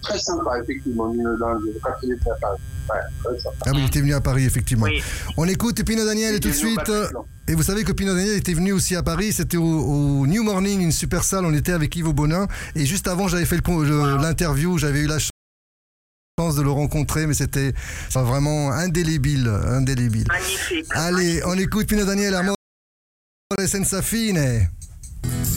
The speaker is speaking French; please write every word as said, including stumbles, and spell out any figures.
très sympa, effectivement, dans le, quand il était à Paris. Ouais, très sympa. Ah oui, il était venu à Paris, effectivement. Oui. On écoute Pino Daniel Il tout de était venu au suite. Bataclan. Et vous savez que Pino Daniel était venu aussi à Paris, c'était au, au New Morning, une super salle, on était avec Yves Bonin. Et juste avant, j'avais fait le, le, l'interview, j'avais eu la chance de le rencontrer, mais c'était vraiment indélébile, indélébile. Magnifique. Allez, magnifique. on écoute Pino Daniel, Amore senza fine.